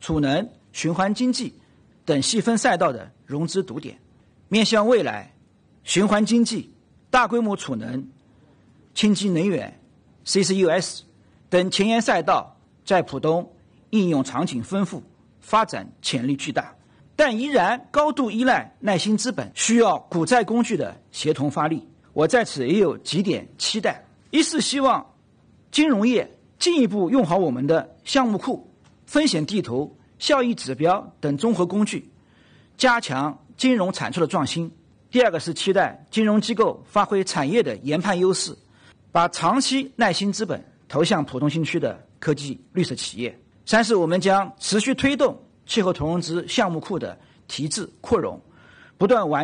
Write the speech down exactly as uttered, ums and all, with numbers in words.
储能、循环经济等细分赛道的融资堵点。面向未来，循环经济、大规模储能、清洁能源、C C U S 等前沿赛道在浦东应用场景丰富，发展潜力巨大，但依然高度依赖耐心资本，需要股债工具的协同发力。我在此也有几点期待：一是希望金融业进一步用好我们的项目库、风险地图、效益指标等综合工具，加强金融产出的创新；第二个是期待金融机构发挥产业的研判优势，把长期耐心资本投向浦东新区的科技绿色企业；三是我们将持续推动气候投融资项目库的提质扩容，不断完